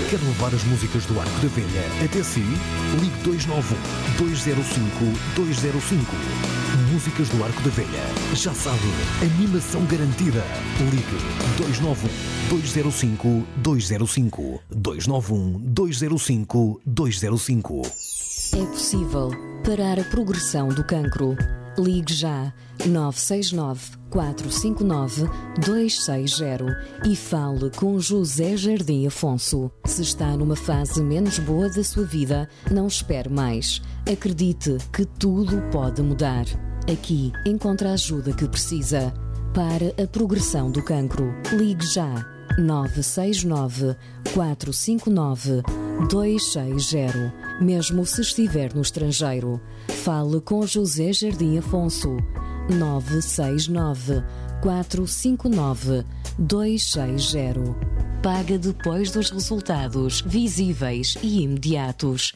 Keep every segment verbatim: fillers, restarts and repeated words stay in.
Quer levar as músicas do Arco da Velha até si? Ligue dois nove um, dois zero cinco, dois zero cinco. Músicas do Arco da Velha. Já sabe, animação garantida. Ligue dois nove um, dois zero cinco, dois zero cinco. dois nove um, dois zero cinco, dois zero cinco. É possível parar a progressão do cancro. Ligue já nove seis nove, quatro cinco nove, dois seis zero e fale com José Jardim Afonso. Se está numa fase menos boa da sua vida, não espere mais. Acredite que tudo pode mudar. Aqui encontra a ajuda que precisa. Para a progressão do cancro, ligue já nove seis nove, quatro cinco nove, dois seis zero. Mesmo se estiver no estrangeiro, fale com José Jardim Afonso. nove seis nove, quatro cinco nove, dois seis zero. Paga depois dos resultados visíveis e imediatos.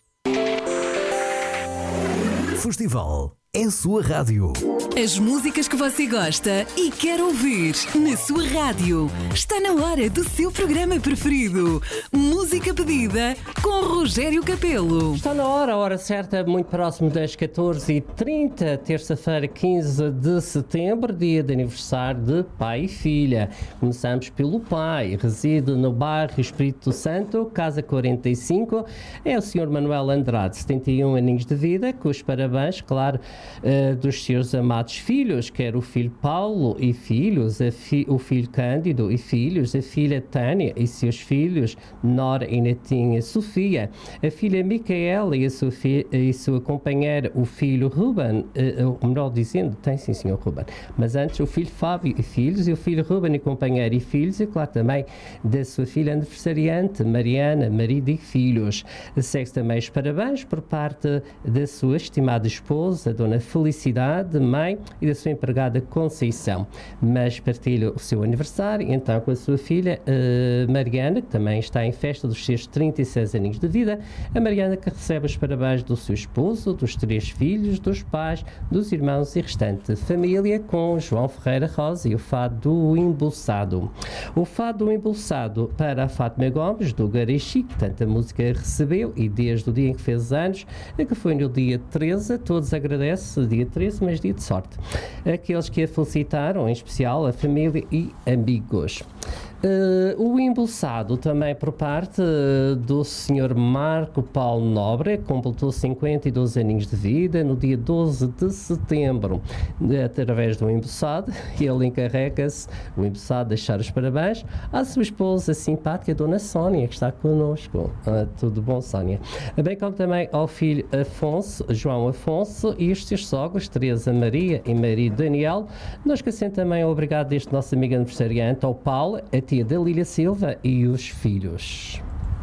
Festival é a sua rádio. As músicas que você gosta e quer ouvir na sua rádio. Está na hora do seu programa preferido. Música pedida com Rogério Capelo. Está na hora, a hora certa, muito próximo das catorze e trinta, terça-feira, quinze de setembro, dia de aniversário de pai e filha. Começamos pelo pai, reside no bairro Espírito Santo, casa quarenta e cinco, é o senhor Manuel Andrade, setenta e um aninhos de vida, com os parabéns, claro, uh, dos seus amados filhos, quer o filho Paulo e filhos, a fi- o filho Cândido e filhos, a filha Tânia e seus filhos, Nora e netinha Sofia, a filha Micaela e a sua, fi- e sua companheira, o filho Ruben, uh, melhor dizendo, tem sim senhor Ruben, mas antes o filho Fábio e filhos, e o filho Ruben e companheira e filhos, e claro também da sua filha aniversariante, Mariana, marido e filhos. Segue também os parabéns por parte da sua estimada esposa, Dona Felicidade, mãe, e da sua empregada Conceição. Mas partilha o seu aniversário, então, com a sua filha uh, Mariana, que também está em festa dos seus trinta e seis aninhos de vida. A Mariana que recebe os parabéns do seu esposo, dos três filhos, dos pais, dos irmãos e restante família, com João Ferreira Rosa e o fado do Embolsado. O fado do Embolsado para a Fátima Gomes, do Garixi, que tanta música recebeu, e desde o dia em que fez anos, que foi no dia treze, todos agradecem, dia treze, mas dia de sorte. Aqueles que a felicitaram, em especial a família e amigos. Uh, o embolsado também por parte uh, do senhor Marco Paulo Nobre, que completou cinquenta e dois aninhos de vida no dia doze de setembro. Uh, através do embolsado, ele encarrega-se, o embolsado, deixar os parabéns à sua esposa simpática, Dona Sónia, que está connosco. Uh, tudo bom, Sónia? Bem como também ao filho Afonso, João Afonso, e os seus sogros, Teresa Maria e marido Daniel. Nós esquecemos também o obrigado deste nosso amigo aniversariante, ao Paulo, a tia da Lília Silva e os filhos.